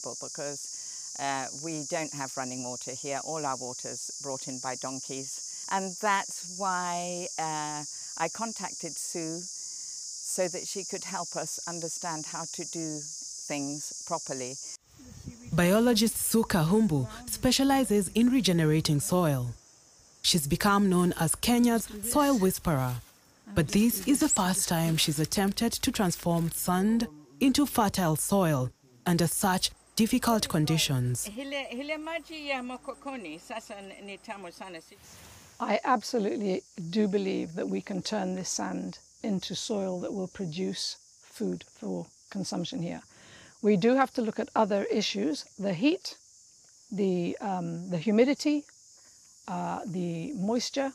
because we don't have running water here. All our water's brought in by donkeys. And that's why I contacted Sue so that she could help us understand how to do things properly. Biologist Sue Kahumbu specializes in regenerating soil. She's become known as Kenya's soil whisperer. But this is the first time she's attempted to transform sand into fertile soil under such difficult conditions. I absolutely do believe that we can turn this sand into soil that will produce food for consumption here. We do have to look at other issues: the heat, the humidity, the moisture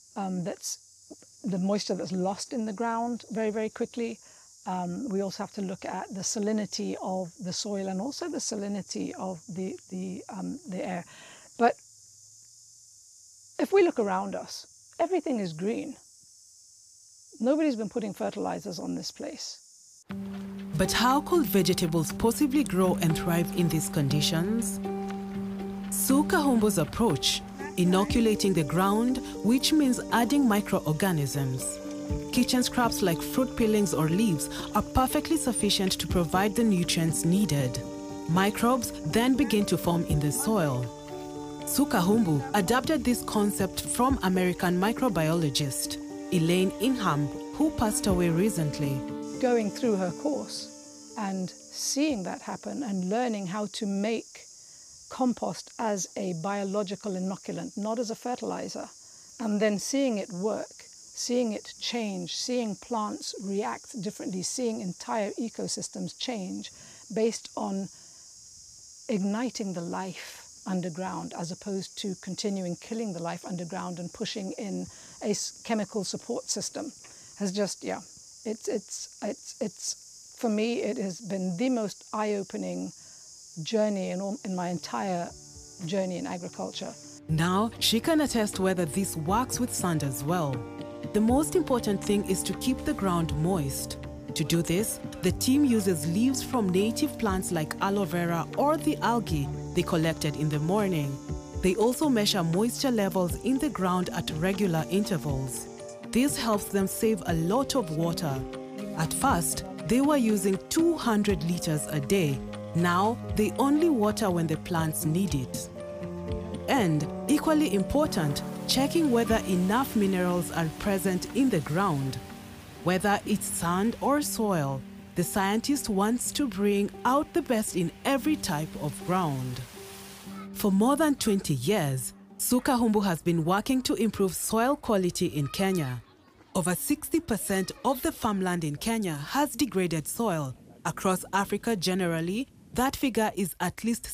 that's lost in the ground very, very quickly. We also have to look at the salinity of the soil and also the salinity of the air. But if we look around us, everything is green. Nobody's been putting fertilizers on this place. But how could vegetables possibly grow and thrive in these conditions? Sue Kahumbu's approach: inoculating the ground, which means adding microorganisms. Kitchen scraps like fruit peelings or leaves are perfectly sufficient to provide the nutrients needed. Microbes then begin to form in the soil. Sue Kahumbu adapted this concept from American microbiologist Elaine Ingham, who passed away recently. Going through her course and seeing that happen and learning how to make compost as a biological inoculant, not as a fertilizer, and then seeing it work, seeing it change, seeing plants react differently, seeing entire ecosystems change based on igniting the life underground as opposed to continuing killing the life underground and pushing in a chemical support system has just, yeah, it's for me, it has been the most eye-opening journey in my entire journey in agriculture. Now she can attest whether this works with sand as well. The most important thing is to keep the ground moist. To do this, the team uses leaves from native plants like aloe vera or the algae they collected in the morning. They also measure moisture levels in the ground at regular intervals. This helps them save a lot of water. At first, they were using 200 liters a day. Now, they only water when the plants need it. And, equally important, checking whether enough minerals are present in the ground. Whether it's sand or soil, the scientist wants to bring out the best in every type of ground. For more than 20 years, Sue Kahumbu has been working to improve soil quality in Kenya. Over 60% of the farmland in Kenya has degraded soil. Across Africa generally, that figure is at least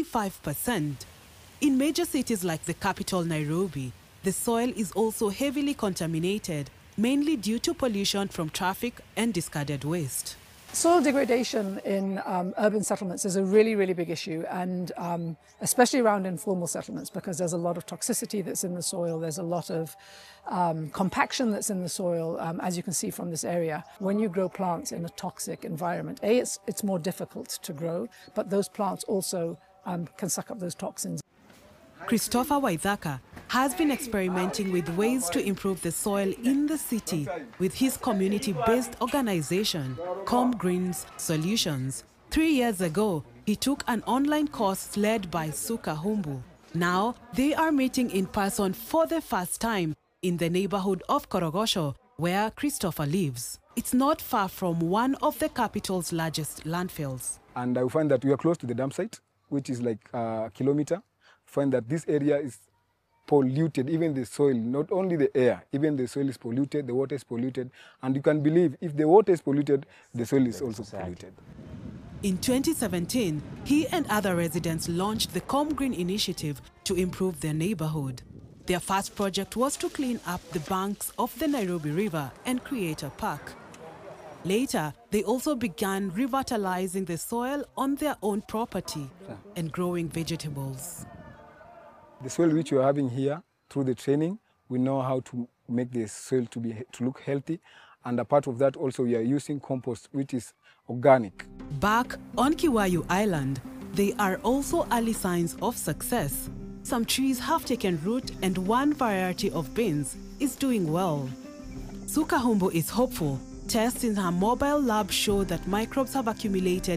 65%. In major cities like the capital Nairobi, the soil is also heavily contaminated, mainly due to pollution from traffic and discarded waste. Soil degradation in urban settlements is a really, really big issue, and especially around informal settlements, because there's a lot of toxicity that's in the soil, there's a lot of compaction that's in the soil, as you can see from this area. When you grow plants in a toxic environment, it's more difficult to grow, but those plants also can suck up those toxins. Christopher Waithaka has been experimenting with ways to improve the soil in the city with his community-based organization, ComGreens Solutions. 3 years ago, he took an online course led by Sue Kahumbu. Now, they are meeting in person for the first time in the neighborhood of Korogosho, where Christopher lives. It's not far from one of the capital's largest landfills. And I find that we are close to the dump site, which is like a kilometer. Find that this area is polluted, even the soil, not only the air, even the soil is polluted, the water is polluted, and you can believe if the water is polluted, the soil is also polluted. In 2017, he and other residents launched the ComGreen initiative to improve their neighborhood. Their first project was to clean up the banks of the Nairobi River and create a park. Later, they also began revitalizing the soil on their own property and growing vegetables. The soil which we are having here, through the training, we know how to make the soil to look healthy. And a part of that also we are using compost, which is organic. Back on Kiwayu Island, They are also early signs of success. Some trees have taken root and one variety of beans is doing well. Sukahumbu is hopeful. Tests in her mobile lab show that microbes have accumulated